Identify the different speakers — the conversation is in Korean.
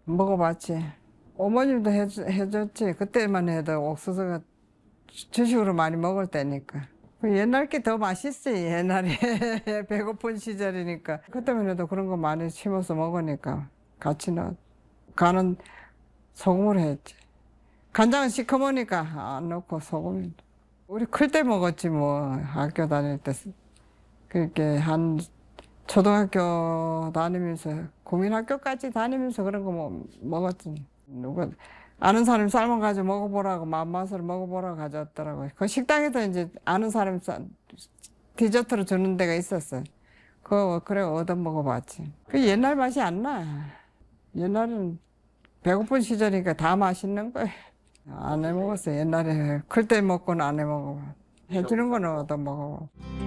Speaker 1: 먹어봤지. 어머님도 해줬지. 그때만 해도 옥수수가 주식으로 많이 먹을 때니까. 그 옛날 게 더 맛있지. 옛날에 배고픈 시절이니까. 그때만 해도 그런 거 많이 심어서 먹으니까 같이 넣어. 간은 소금으로 했지. 간장은 시커머니까 안 넣고 소금. 우리 클 때 먹었지 뭐. 학교 다닐 때. 그렇게 한 초등학교 다니면서 국민학교까지 다니면서 그런 거 먹었지. 누가 아는 사람이 삶아가지고 먹어보라고 맛을 먹어보라고 가져왔더라고요. 그 식당에서 이제 아는 사람이 디저트로 주는 데가 있었어요. 그래 얻어 먹어봤지. 그 옛날 맛이 안 나. 옛날은 배고픈 시절이니까 다 맛있는 거예요. 안 해 먹었어요. 옛날에 클 때 먹고는 안 해 먹어. 해주는 거는 얻어 먹어.